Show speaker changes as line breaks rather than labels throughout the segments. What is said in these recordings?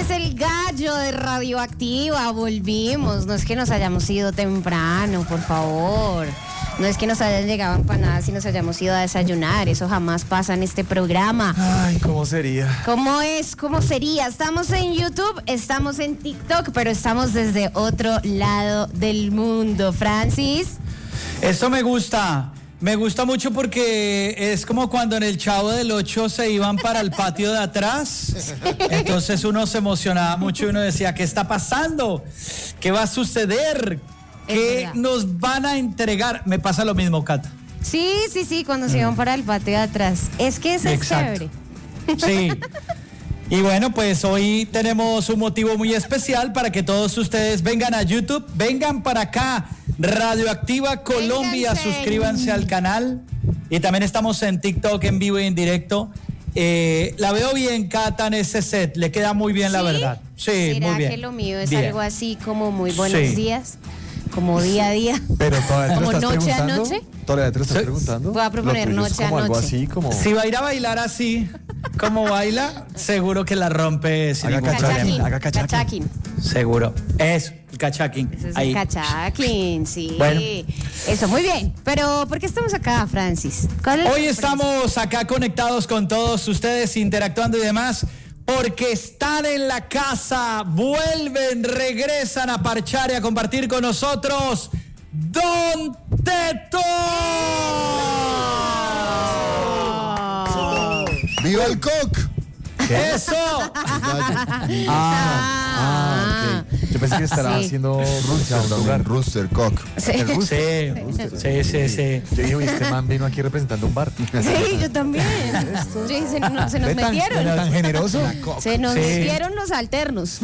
es el gallo de Radioactiva, volvimos. No es que nos hayamos ido temprano, por favor. No es que nos hayan llegado empanadas y nos hayamos ido a desayunar. Eso jamás pasa en este programa.
Ay, ¿cómo sería?
¿Cómo es? ¿Cómo sería? Estamos en YouTube, estamos en TikTok, pero estamos desde otro lado del mundo. Francis.
Esto me gusta. Me gusta mucho porque es como cuando en el Chavo del 8 se iban para el patio de atrás. Entonces uno se emocionaba mucho y uno decía, ¿qué está pasando? ¿Qué va a suceder? ¿Qué nos van a entregar? Me pasa lo mismo, Cata.
Sí, cuando se iban para el patio de atrás. Es que eso es chévere.
Sí. Y bueno, pues hoy tenemos un motivo muy especial para que todos ustedes vengan a YouTube, vengan para acá, Radioactiva Colombia, suscríbanse al canal. Y también estamos en TikTok en vivo y en directo. La veo bien, Cata, en ese set, le queda muy bien, ¿sí? La verdad. Sí,
¿será
muy bien.
que lo mío es
bien.
Algo así como muy buenos días? Como día a día.
Pero todavía
como
te lo estás
noche a
preguntando.
noche.
¿Todavía te lo estás preguntando?
Voy a proponer noche a
como
noche.
Algo así, como...
Si va a ir a bailar así, como baila, seguro que la rompe sin ningún problema.
Haga cachaquín.
Seguro. Eso, el cachaquín.
Ese es
ahí.
el cachaquín, sí.
Bueno.
Eso, muy bien. Pero, ¿por qué estamos acá, Francis?
Hoy estamos acá conectados con todos ustedes, interactuando y demás, porque están en la casa, vuelven, regresan a parchar y a compartir con nosotros Don Teto.
¡Viva el coq!
¡Eso!
Ok. Yo pensé que estará haciendo
Rooster Cock.
Sí.
Sí.
Yo dije, este man vino aquí representando un bar.
Sí, yo también. Sí, se nos metieron.
Tan generoso.
Se nos metieron los alternos.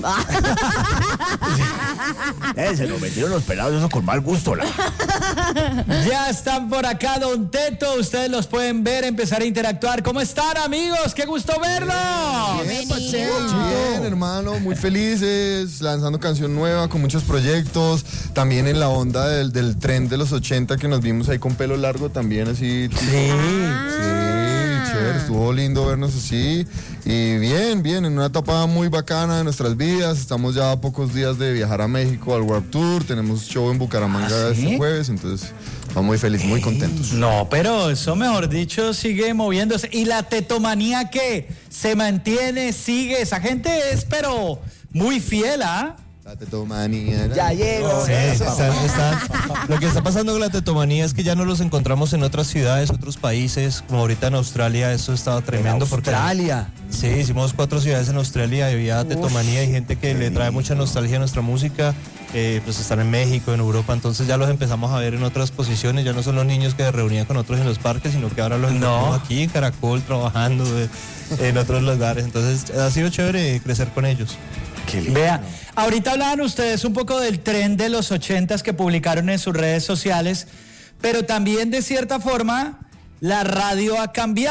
Se nos metieron los pelados, eso con mal gusto.
Ya están por acá, Don Teto. Ustedes los pueden ver, empezar a interactuar. ¿Cómo están, amigos? ¡Qué gusto verlos!
Bien, hermano, muy felices, lanzando canción nueva, con muchos proyectos, también en la onda del tren de los 80 que nos vimos ahí con pelo largo también así.
Sí.
Chévere, estuvo lindo vernos así y bien, en una etapa muy bacana de nuestras vidas. Estamos ya a pocos días de viajar a México al Warped Tour, tenemos show en Bucaramanga este jueves, entonces estamos muy felices, muy contentos.
No, pero eso, mejor dicho, sigue moviéndose. Y la tetomanía que se mantiene, sigue. Esa gente es, pero muy fiel, ¿ah?
La tetomanía.
Ya llego.
Sí, lo que está pasando con la tetomanía es que ya no los encontramos en otras ciudades, otros países, como ahorita en Australia. Eso estaba tremendo.
Australia.
Sí, hicimos 4 ciudades en Australia, había tetomanía y gente que le trae mucha nostalgia a nuestra música. Pues están en México, en Europa, entonces ya los empezamos a ver en otras posiciones. Ya no son los niños que se reunían con otros en los parques, sino que ahora los encontramos aquí en Caracol trabajando en otros lugares. Entonces ha sido chévere crecer con ellos.
Vea, ahorita hablaban ustedes un poco del tren de los 80s que publicaron en sus redes sociales, pero también de cierta forma la radio ha cambiado.